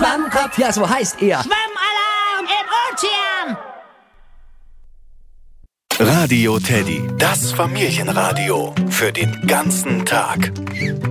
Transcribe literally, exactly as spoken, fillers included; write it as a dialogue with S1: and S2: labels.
S1: Schwammkopf, ja, so heißt er.
S2: Schwammalarm im Ozean!
S3: Radio Teddy, das Familienradio für den ganzen Tag.